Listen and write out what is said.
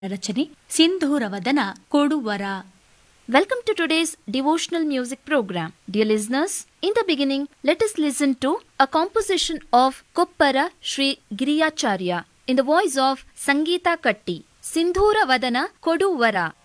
ರಚನೆ ಸಿಂಧೂರವದನ ಕೊಡುವರ. Welcome to today's devotional music program. Dear listeners, in the beginning, let us listen to a composition of Koppara Sri Giriyacharya in the voice of Sangeeta Katti. Sindhura Vadana Koduvara.